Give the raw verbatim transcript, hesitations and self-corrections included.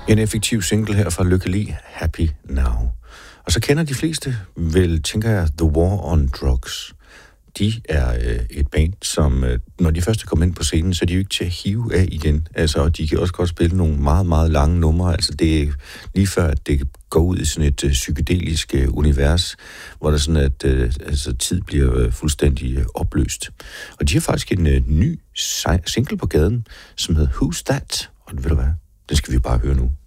En effektiv single her fra Lykke Li, Happy Now. Og så kender de fleste vel, tænker jeg, The War on Drugs. De er øh, et band, som øh, når de først kommer ind på scenen, så er de jo ikke til at hive af igen. Altså, de kan også godt spille nogle meget, meget lange numre. Altså, det er lige før, at det går ud i sådan et øh, psykedelisk øh, univers, hvor der sådan, at øh, altså, tid bliver øh, fuldstændig øh, opløst. Og de har faktisk en øh, ny single på gaden, som hedder Who's That? Og ved du hvad? Den skal vi bare høre nu.